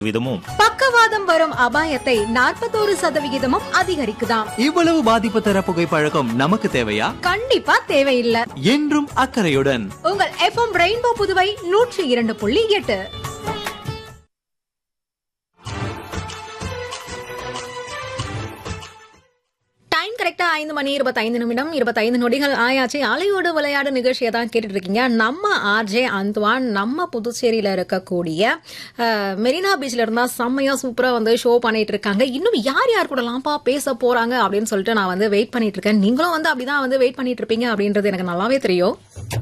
விதமும் பக்கவாதம் வரும் அபாயத்தை 41% அதிகரிக்குதாம். இவ்வளவு பாதிப்பு தர புகைப்பழக்கம் நமக்கு தேவையா? கண்டிப்பா தேவையில்லை. என்றும் அக்கறையுடன் உங்கள் FM ரெயின்போ புதுவை 102.8. டைம் கரெக்டா 5:25 ஆயாச்சு. அலையோடு விளையாடு நிகழ்ச்சியை தான் கேட்டுட்டு இருக்கீங்க. நம்ம ஆர்ஜே அந்துவான் நம்ம புதுச்சேரியில இருக்கக்கூடிய மெரினா பீச்ல இருந்தா செம்மையா சூப்பரா வந்து ஷோ பண்ணிட்டு இருக்காங்க. இன்னும் யார் யார் கூடலாம்ப்பா பேச போறாங்க அப்படின்னு சொல்லிட்டு நான் வந்து வெயிட் பண்ணிட்டு இருக்கேன். நீங்களும் வந்து அப்படிதான் வந்து வெயிட் பண்ணிட்டு இருப்பீங்க அப்படின்றது எனக்கு நல்லாவே தெரியும்.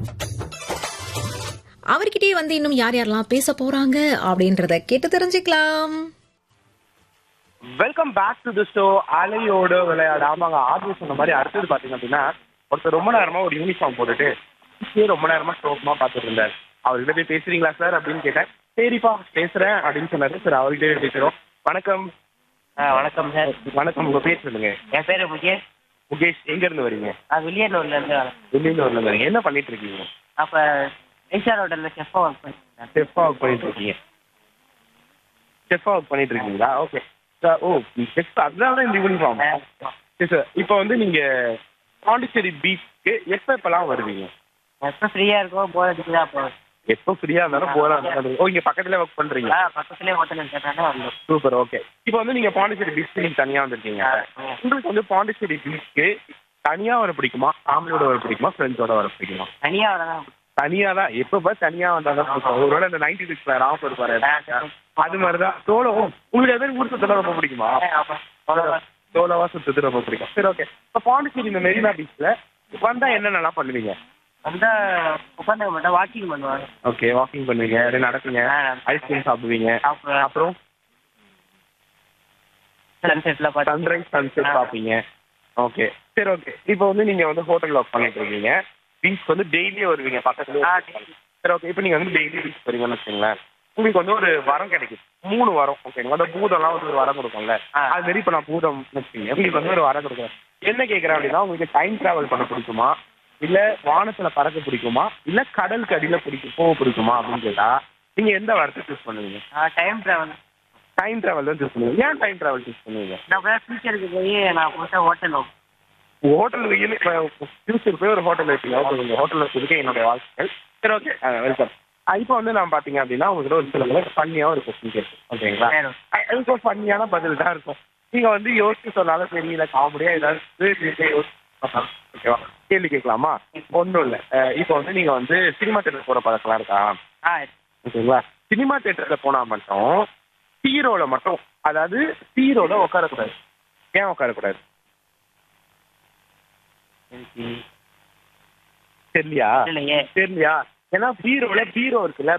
அவர்கிட்டயே வந்து இன்னும் யார் யாரெல்லாம் பேச போறாங்க அப்படின்றத கேட்டு தெரிஞ்சுக்கலாம். Welcome back to the show அலையோடு விளையாடு. ஆமாங்க, ஆர்ஜி சொன்ன மாதிரி அடுத்தது பாத்தீங்க அப்படின்னா ஒருத்தர் ரொம்ப நேரமா ஒரு யூனிஃபார்ம் போட்டுட்டு ரொம்ப நேரமா சோகமா பாத்துட்டு இருந்தார். அவர்கிட்ட போய் பேசுறீங்களா சார் அப்படின்னு கேட்டேன். சரிப்பா பேசுறேன் அப்படின்னு சொன்னாரு. சார் அவர்கிட்ட பேசுறோம். வணக்கம். வணக்கம் சார். வணக்கம், உங்க பேர் சொல்லுங்க. என் பேரு முகேஷ். முகேஷ், எங்க இருந்து வரீங்க? வில்லியனூர்ல இருந்து வரேன். வெளியூர்ல இருந்து வரீங்க. என்ன பண்ணிட்டு இருக்கீங்க? அப்ப ஐஷார் ஹோட்டல்ல செஃப்பா ஒர்க் பண்ணிருக்கேன். செஃப்பா ஒர்க் பண்ணிட்டு இருக்கீங்க. செஃப்பா ஒர்க் பண்ணிட்டு இருக்கீங்களா? ஓகே. ஓ, செஃப், அதனால இந்த யூனிஃபார்ம். சரி சார், இப்போ வந்து நீங்க பாண்டிச்சேரி பீச்சுக்கு எப்பெல்லாம் வருவீங்க? எப்ப ஃப்ரீயா இருக்கோ போர் அடிக்குதா அப்போ. எப்போ ஃப்ரீயா இருந்தாலும் போறா. ஓ, இங்க பக்கத்துல ஒர்க் பண்றீங்க? பக்கத்துலயே ஹோட்டல் கேட்டாங்க வந்தோம். சூப்பர். ஓகே. இப்போ வந்து நீங்க பாண்டிச்சேரி பீச்சுக்கு நீங்க தனியா வந்திருக்கீங்க. உங்களுக்கு வந்து பாண்டிச்சேரி பீச்சுக்கு தனியா வர பிடிக்குமா, ஃபேமிலியோட வர பிடிக்குமா, ஃப்ரெண்ட்ஸோட வர பிடிக்குமா? தனியா வரதான். தனியா தான். எப்ப தனியா வந்தாதான் பிடிக்கும். ஒருவேளை இந்த 96 ராம் இருப்பாரு அது மாதிரிதான். சோலோ. உங்களுக்கு எதாவது ஊர் சுத்தலாம் ரொம்ப பிடிக்குமா? சோலோவா சுத்தது ரொம்ப பிடிக்கும். சரி, ஓகே. இப்போ பாண்டிச்சேரி இந்த மெரினா பீச்ல வந்தா என்னென்னலாம் பண்ணுவீங்க? வந்தா உட்காந்து மட்டும் வாக்கிங் பண்ணுவாங்க. ஓகே, வாக்கிங் பண்ணுவீங்க, அப்படியே நடப்பீங்க, ஐஸ்கிரீம் சாப்பிடுவீங்க, அப்புறம் சன்செட்ல பார்த்து சன்ரைஸ் சன்செட் பார்ப்பீங்க. ஓகே, சரி, ஓகே. இப்போ வந்து நீங்க வந்து ஹோட்டல்ல ஒர்க் பண்ணிட்டு இருக்கீங்க. பீச் வந்து டெய்லியே வருவீங்க பக்கத்துல. சரி, ஓகே. இப்போ நீங்க வந்து டெய்லி பீச் வரீங்கன்னு வச்சுங்களேன். உங்களுக்கு வந்து ஒரு வரம் கிடைக்கும். 3 வரம். ஓகேங்களா? அந்த பூதம்லாம் வந்து ஒரு வரம் கொடுக்கும்ல, அது மாதிரி இப்போ நான் பூதம் வச்சுக்கீங்க. உங்களுக்கு வந்து ஒரு வரம் கொடுக்குறேன். என்ன கேட்குறேன் அப்படின்னா, உங்களுக்கு டைம் டிராவல் பண்ண பிடிக்குமா, இல்ல வானத்துல பறக்க பிடிக்குமா, இல்ல கடலுக்கு அடியில போக பிடிக்குமா அப்படின்னு கேட்டா நீங்க எந்த வரத்தை சூஸ் பண்ணுவீங்க? Time travel. டைம் டிராவல் தான் சூஸ் பண்ணுவீங்க. ஏன் டைம் டிராவல் சூஸ் பண்ணுவீங்க? நான் ஃபியூச்சருக்கு போய் நான் புதுசாக ஹோட்டல் ஹோட்டல் ஃபியூச்சர் போய் ஒரு ஹோட்டல் வைப்பீங்க. ஓகே, உங்க ஹோட்டல் வச்சிருக்க என்னுடைய வாழ்த்துக்கள். சரி, ஓகே, வெல்கம். இப்போ வந்து நான் பாத்தீங்க அப்படின்னா உங்ககிட்ட ஒரு சில ஃபன்னியா ஒரு கொஸ்டின் கேட்பேன். ஓகேங்களா? அதுக்கு ஒரு ஃபன்னியான பதில் தான் இருக்கும். நீங்க வந்து யோசிச்சு சொன்னாலும் சரி, இல்லை காமெடியா ஏதாவது ஓகேவா? கேள்வி கேட்கலாமா? ஒன்றும் இல்லை. இப்போ வந்து நீங்க வந்து சினிமா தியேட்டர் போற பழக்கலாம் இருக்கா? ஓகேங்களா? சினிமா தியேட்டர்ல போனா மட்டும் ஹீரோல மட்டும், அதாவது ஹீரோல உட்காரக்கூடாது. ஏன் உட்காரக்கூடாது? தெரியலையா? தெரியலையா? ஏன்னா பீரோல பீரோ இருக்குல்ல,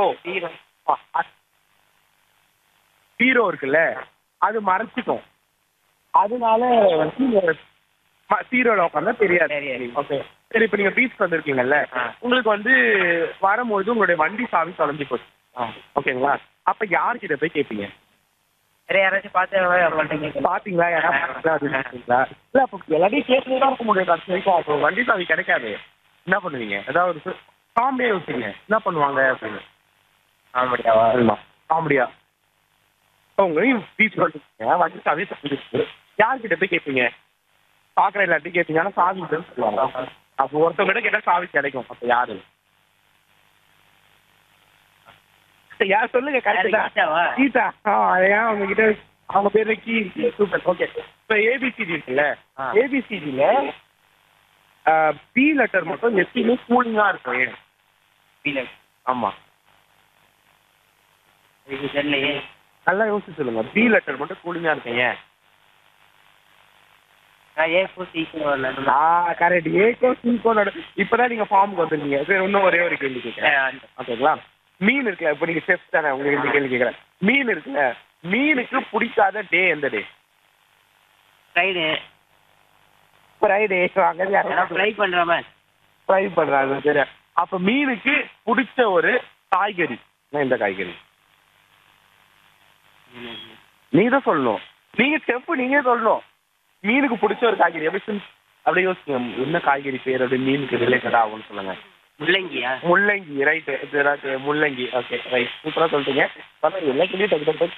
பீரோ இருக்குல்ல, அது மறைச்சிக்கும். அதனால வந்து பீரோல உட்காந்தா தெரியாது. ஓகே, சரி. இப்போ நீங்க பீச் வந்திருக்கீங்கல்ல, உங்களுக்கு வந்து வரும்போது உங்களுடைய வண்டி சாவி தொலைஞ்சு போச்சு. ஓகேங்களா? அப்ப யார்கிட்ட போய் கேட்பீங்க? யாராச்சும் பாத்தீங்களா? யாராச்சுங்களா? இல்ல, அப்ப எல்லாத்தையும் கேட்டுதான் இருக்க முடியும். அப்போ வண்டி சாவி கிடைக்காது. என்ன பண்ணுவீங்க? ஏதாவது காமெடியா யோசிங்க. என்ன பண்ணுவாங்க அப்படின்னு? காமெடியா உங்களையும் பீச் வந்துருக்கீங்க, வண்டி சாவி தொலைஞ்சிருக்கு. யார்கிட்ட போய் கேட்பீங்க? பாக்குற எல்லாத்தையும் கேட்பீங்க. ஆனா சாவி சொல்லுவாங்க. அப்போ ஒருத்தவங்க கேட்டா சாவி கிடைக்கும். அப்ப யாரு? யார் சொல்லுங்க? கீதா. ஏன் அவங்க கிட்ட அவங்க பேரு கீ. சூப்பர். ஓகே. இப்ப ஏபிசிடி இருக்குல்ல, ஏபிசிடில பி லெட்டர் மட்டும் எப்பயுமே கூலிங்கா இருக்கும். ஏன்? ஆமா, நல்லா யோசிச்சு சொல்லுங்க. பி லெட்டர் மட்டும் கூலிங்கா இருக்கும். ஏன்? கரெக்ட். ஏக்கோ சீக்கோ. இப்பதான் நீங்க ஃபார்முக்கு வந்துருக்கீங்க. சரி, இன்னும் ஒரே ஒரு கேள்வி கேட்கிறேன். ஓகேங்களா? மீன் இருக்குல்ல, இப்போ நீங்க செஃப் தானே, உங்களுக்கு கேள்வி கேட்குறேன். மீன் இருக்குல்ல, மீனுக்கு பிடிக்காத டே எந்த டே? ஃப்ரைடே. ஃப்ரைடே. ஃப்ரை பண்றாங்க. சரி, அப்ப மீனுக்கு பிடிச்ச ஒரு காய்கறி எந்த காய்கறி? நீங்க தான் சொல்லணும். நீங்க செஃப், நீங்க சொல்லணும். மீனுக்கு பிடிச்ச ஒரு காய்கறி எப்படி அப்படியே யோசிச்சுங்க. என்ன காய்கறி பேர் அப்படி மீனுக்கு ரிலேட்டடா ஆகும்னு சொல்லுங்க. முள்ளங்கியா? முள்ளங்கி ரைட்டு. முள்ளங்கி ஓகே ரைட் சூப்பராக சொல்லிட்டீங்க. பரவாயில்ல எல்லா கேள்வியும் டக்கு